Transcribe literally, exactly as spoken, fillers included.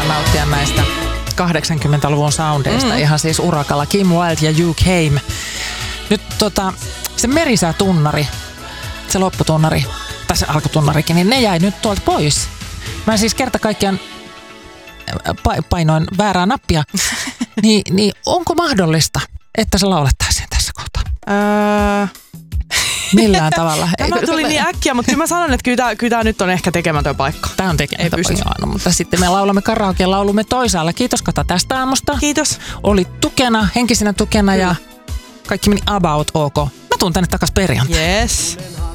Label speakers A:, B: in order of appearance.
A: voidaan nauttia näistä kahdeksankymmentäluvun soundeista. Mm. Ihan siis urakalla. Kim Wilde ja You Came. Nyt tota, se merisäätunnari, se lopputunnari, tai se alkutunnarikin, niin ne jäi nyt tuolta pois. Mä siis kerta kaikkiaan painoin väärää nappia. Ni, niin onko mahdollista, että se laulettaisiin tässä kohtaa?
B: Öö...
A: Millään tavalla.
B: Tämä tuli niin äkkiä, mutta kyllä mä sanon, että kyllä tämä, kyllä tämä nyt on ehkä tekemätön paikka.
A: Tämä on tekemätön paikka, no, mutta sitten me laulamme karaoke laulumme toisaalla. Kiitos Kata tästä aamusta.
B: Kiitos.
A: Oli tukena, henkisenä tukena kyllä. Ja kaikki meni about ok. Mä tuun tänne takas perjantai.
B: Yes.